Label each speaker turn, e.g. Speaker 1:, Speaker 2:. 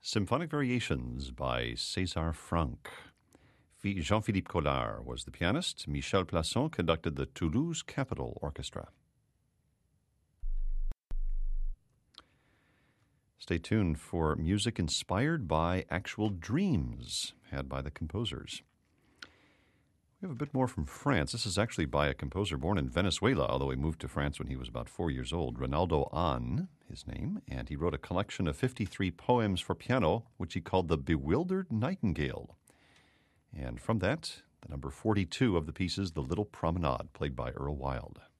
Speaker 1: Symphonic Variations by César Franck. Jean-Philippe Collard was the pianist. Michel Plasson conducted the Toulouse Capitol Orchestra. Stay tuned for music inspired by actual dreams had by the composers. We have a bit more from France. This is actually by a composer born in Venezuela, although he moved to France when he was about 4 years old. Ronaldo Ahn, his name, and he wrote a collection of 53 poems for piano, which he called The Bewildered Nightingale. And from that, the number 42 of the piece is The Little Promenade, played by Earl Wild.